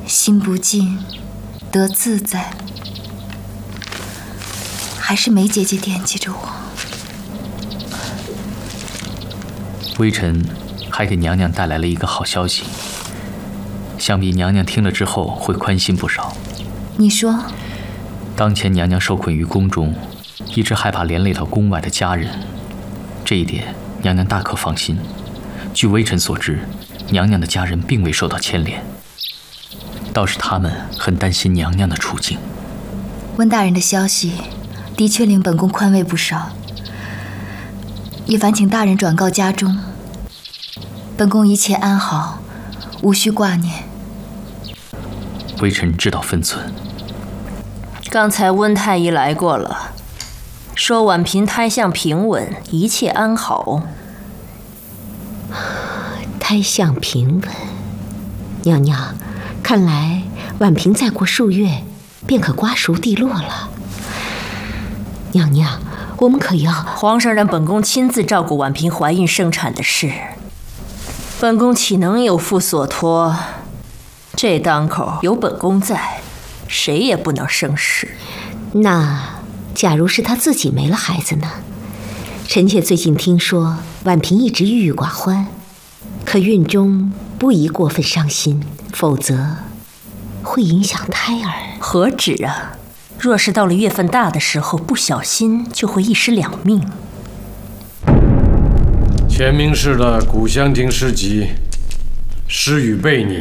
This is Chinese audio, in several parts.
心不静，得自在。还是梅姐姐惦记着我。 微臣还给娘娘带来了一个好消息，想必娘娘听了之后会宽心不少。 你说， 当前娘娘受困于宫中，一直害怕连累到宫外的家人，这一点娘娘大可放心。据微臣所知，娘娘的家人并未受到牵连，倒是他们很担心娘娘的处境。 温大人的消息的确令本宫宽慰不少，也烦请大人转告家中，本宫一切安好，无需挂念。 微臣知道分寸。 刚才温太医来过了，说婉嫔胎相平稳，一切安好。 胎相平稳，娘娘，看来婉嫔再过数月便可瓜熟蒂落了。娘娘，我们可要…… 皇上让本宫亲自照顾婉嫔怀孕生产的事，本宫岂能有负所托？这当口有本宫在，谁也不能生事。 那假如是她自己没了孩子呢？臣妾最近听说婉嫔一直郁郁寡欢，可孕中不宜过分伤心，否则会影响胎儿。 何止啊！若是到了月份大的时候，不小心就会一尸两命。 乾明氏的古香亭诗集失与悖逆，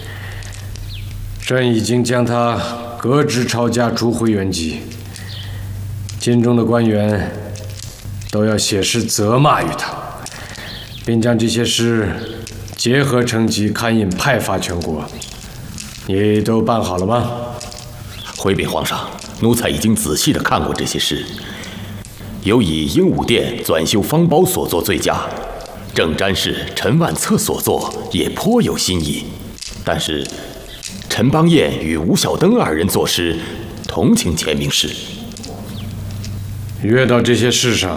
朕已经将他革职抄家，逐回原籍。京中的官员都要写诗责骂于他，并将这些诗结合成集刊印派发全国。你都办好了吗？ 回禀皇上，奴才已经仔细地看过这些诗，有以鹦鹉殿纂修方苞所作最佳，正詹氏、陈万策所作也颇有新意。但是陈邦彦与吴小登二人作诗，同情乾明氏。 阅到这些事上，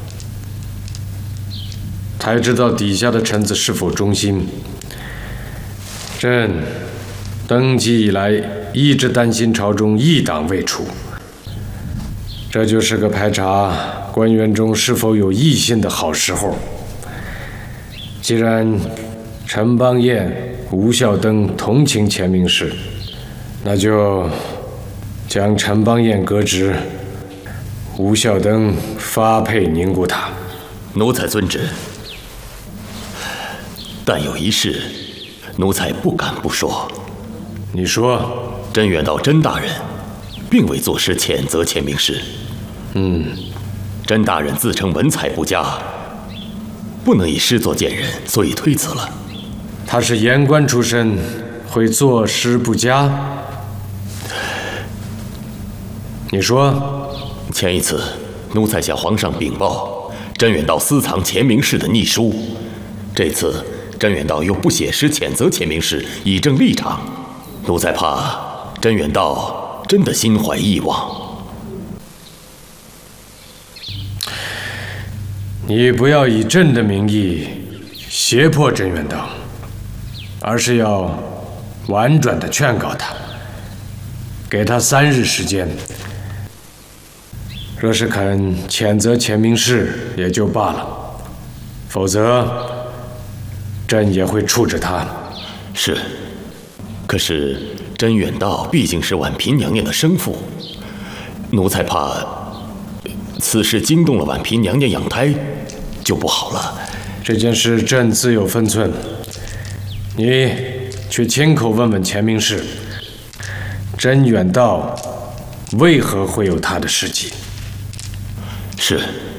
才知道底下的臣子是否忠心。朕登基以来，一直担心朝中一党未除，这就是个排查官员中是否有异心的好时候。既然陈邦彦、吴孝登同情乾明氏，那就将陈邦彦革职，吴孝登发配宁国塔。 奴才遵旨。但有一事，奴才不敢不说。 你说。 甄远道甄大人并未作诗谴责乾明氏。甄大人自称文采不佳，不能以诗作见人，所以推辞了。 他是言官出身，会作诗不佳？你说。 前一次，奴才向皇上禀报甄远道私藏乾明氏的逆书，这次甄远道又不写诗谴责乾明氏，以正立场，奴才怕甄远道真的心怀异妄。 你不要以朕的名义胁迫甄远道，而是要婉转地劝告他，给他3日时间。若是肯谴责乾明氏也就罢了，否则朕也会处置他。 是，可是甄远道毕竟是婉嫔娘娘的生父，奴才怕此事惊动了婉嫔娘娘养胎，就不好了。 这件事朕自有分寸，你去亲口问问乾明氏，甄远道为何会有他的事迹。 是。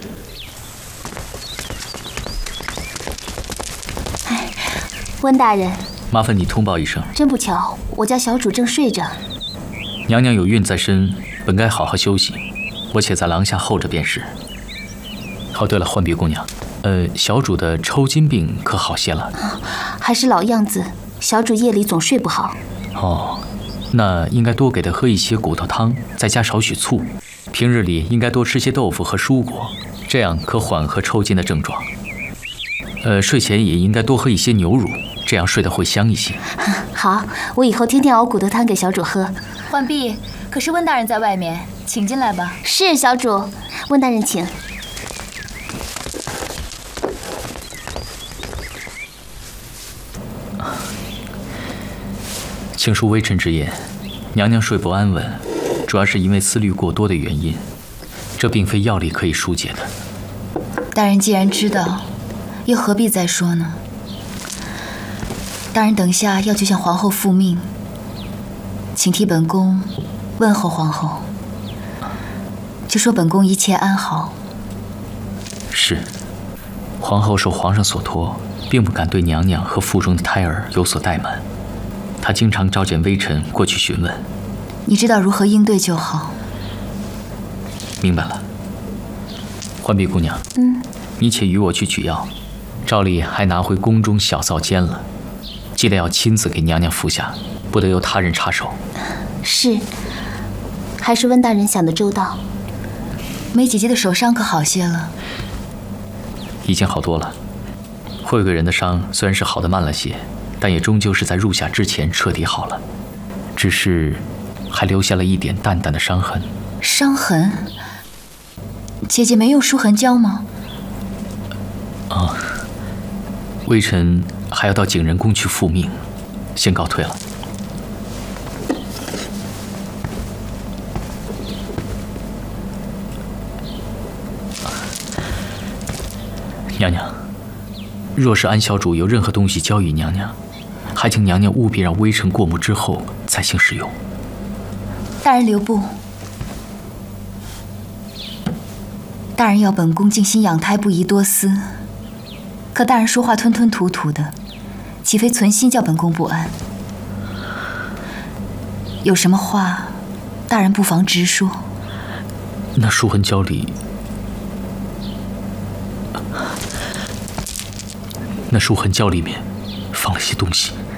温大人， 麻烦你通报一声。 真不巧，我家小主正睡着。 娘娘有孕在身，本该好好休息，我且在廊下候着便是。哦，对了，浣碧姑娘，小主的抽筋病可好些了？ 还是老样子，小主夜里总睡不好。 哦，那应该多给她喝一些骨头汤，再加少许醋。平日里应该多吃些豆腐和蔬果，这样可缓和抽筋的症状。睡前也应该多喝一些牛乳， 这样睡得会香一些。 好，我以后天天熬骨头汤给小主喝。 浣碧，可是温大人在外面，请进来吧。 是小主，温大人请。 请恕微臣直言，娘娘睡不安稳，主要是因为思虑过多的原因，这并非药力可以疏解的。 大人既然知道，又何必再说呢？大人等下要去向皇后复命，请替本宫问候皇后，就说本宫一切安好。 是，皇后受皇上所托，并不敢对娘娘和腹中的胎儿有所怠慢。她经常召见微臣过去询问， 你知道如何应对就好。 明白了。浣碧姑娘，你且与我去取药，照例还拿回宫中小灶煎了，记得要亲自给娘娘服下，不得由他人插手。 是，还是温大人想得周到。 梅姐姐的手伤可好些了？ 已经好多了。慧贵人的伤虽然是好得慢了些，但也终究是在入夏之前彻底好了，只是还留下了一点淡淡的伤痕。 伤痕？姐姐没用舒痕胶吗？ 微臣还要到景仁宫去复命，先告退了。娘娘，若是安小主有任何东西交与娘娘，还请娘娘务必让微臣过目之后再行使用。 大人留步。大人要本宫静心养胎，不宜多思。可大人说话吞吞吐吐的，岂非存心叫本宫不安？有什么话，大人不妨直说。 那舒痕胶里，那舒痕胶里面放了些东西。